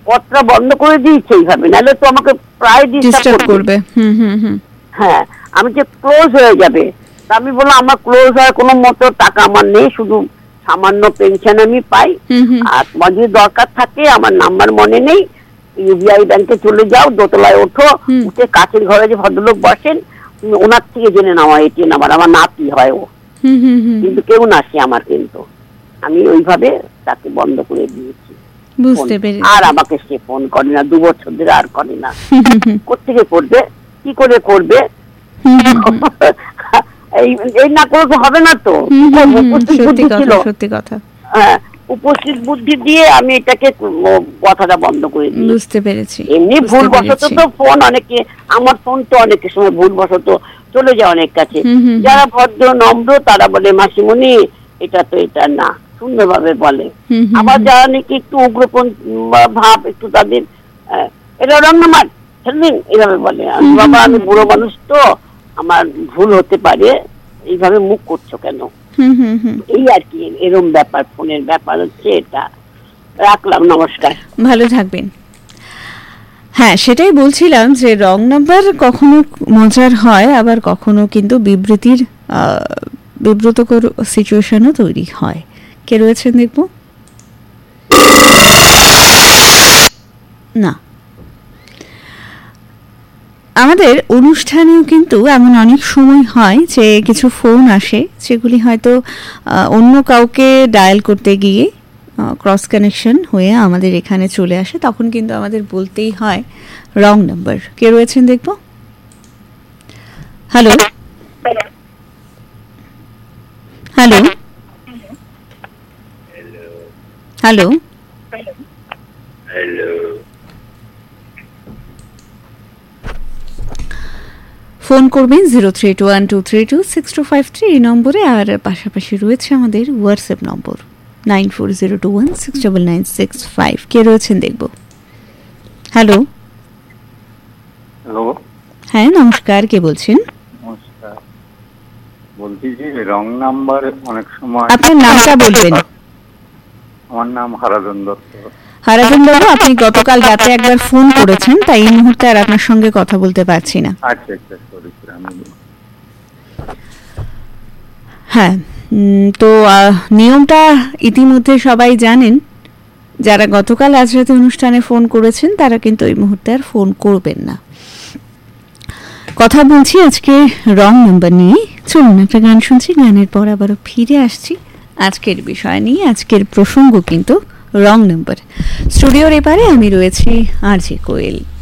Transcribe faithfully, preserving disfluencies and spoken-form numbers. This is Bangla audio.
পথটা বন্ধ করে দিয়েছে এইভাবে, নাহলে তো আমাকে প্রায় ডিস্টার্ব করবে। হুম হুম হুম হ্যাঁ, আমি যে ক্লোজ হয়ে যাবে, আমি বললাম আমার ক্লোজ হওয়ার কোনো মতো টাকা আমার নেই, শুধু সামান্য পেনশন আমি পাই, আর তোমার যদি দরকার থাকে আমার নাম্বার মনে নেই, ইউবিআই ব্যাংকে চলে যাও, দোতলায় ওঠো, উঠে কাছের ঘরে যে ভদ্রলোক বসেন তুমি ওনার থেকে জেনে নাও এটিএম নাম্বার, আমার নাতি হয় ও, কিন্তু কেউ না সে আমার, কিন্তু আমি ওইভাবে তাকে বন্ধ করে দিয়েছি। বুঝতে পেরেছি। আর আমাকে সে ফোন করে না, দু বছর ধরে আর করে না। কোথেকে করবে, কি করে করবে, এই না করলে হবে না তো। সত্যি কথা, হ্যাঁ উপস্থিত বুদ্ধি দিয়ে আমি এটাকে কথাটা বন্ধ করে দিই। বুঝতে পেরেছি। এমনি ভুলবশত তো ফোন অনেকে, আমার ফোন তো অনেকের সময় ভুলবশত চলে যায় অনেক কাছে, যারা ভদ্র নম্র তারা বলে মাসিমণি এটা তো এটা না, সুন্দরভাবে বলে। আবার যারা নাকি একটু উগ্রপন ভাব, একটু তাদের এটা রং নাম্বার ফেলবেন এভাবে বলে, বাবা আমি বুড়ো মানুষ তো আমার ভুল হতে পারে, এইভাবে মুখ করছো কেন, এই আর কি এরকম ব্যাপার, ফোনের ব্যাপার হচ্ছে এটা। রাখলাম, নমস্কার, ভালো থাকবেন। হ্যাঁ সেটাই বলছিলাম যে রং নাম্বার কখনো মজার হয়, আবার কখনো কিন্তু বিবৃতির বিব্রতকর সিচুয়েশনও তৈরি হয়। কে রয়েছেন দেখব না। আমাদের অনুষ্ঠানেও কিন্তু এমন অনেক সময় হয় যে কিছু ফোন আসে যেগুলি হয়তো অন্য কাউকে ডায়াল করতে গিয়ে ক্রস কানেকশন হয়ে আমাদের এখানে চলে আসে, তখন কিন্তু আমাদের বলতেই হয় রং নাম্বার। কে রয়েছেন দেখব। Hello hello hello hello phone করবেন zero three two one two three two six two five three এই নম্বরে, আর পাশাপাশি রয়েছে আমাদের হোয়াটসঅ্যাপ নম্বর nine four zero two one six double nine six five. কে রয়েছেন দেখব। হ্যালো হ্যালো হ্যাঁ নমস্কার, কে বলছেন। নমস্কার, বলছি যে রং নাম্বার অনেক সময়। আপনার নামটা বলবেন। আমার নাম হারাধন দত্ত। হারাধন বাবু, আপনি গতকাল রাতে একবার ফোন করেছেন, তাই এই মুহূর্তে আর আপনার সঙ্গে কথা বলতে পারছি না। আচ্ছা আচ্ছা সরি। হ্যাঁ তো নিয়মটা ইতিমধ্যে সবাই জানেন, যারা গতকাল আজ রাতে অনুষ্ঠানে ফোন করেছেন তারা কিন্তু এই মুহূর্তে আর ফোন করবেন না। কথা বলছি আজকে রং নাম্বার নিয়ে। চলুন একটা গান শুনছি, গানের পর আবারও ফিরে আসছি আজকের বিষয় নিয়ে। আজকের প্রসঙ্গ কিন্তু রং নাম্বার। স্টুডিওর এপারে আমি রয়েছি আর জে কোয়েল।